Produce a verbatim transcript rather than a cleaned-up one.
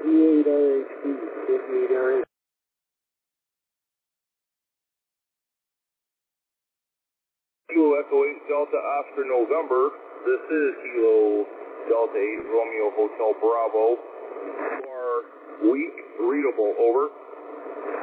fifty-eight R H D, fifty-eight R H D. Kilo Echo eight Delta Oscar November. This is Kilo Delta eight Romeo Hotel Bravo. You are weak, readable, over.